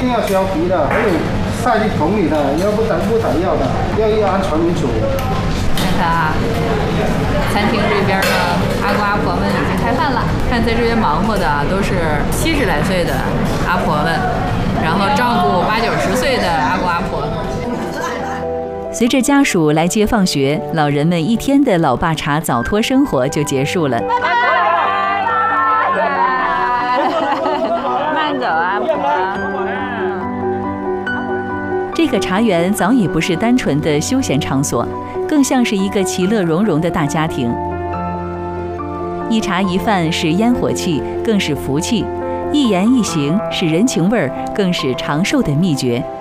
定要削皮的，还有晒进桶里的，要不咱不打药的，要按常理煮。 看看啊，餐厅这边呢，阿公阿婆们已经开饭了。看在这边忙活的都是70来岁的阿婆们，然后照顾80、90岁的阿公阿婆。 随着家属来接放学，老人们一天的老爸茶早托生活就结束了。 慢走啊， 这个茶园早已不是单纯的休闲场所，更像是一个其乐融融的大家庭。一茶一饭是烟火气，更是福气；一言一行是人情味儿，更是长寿的秘诀。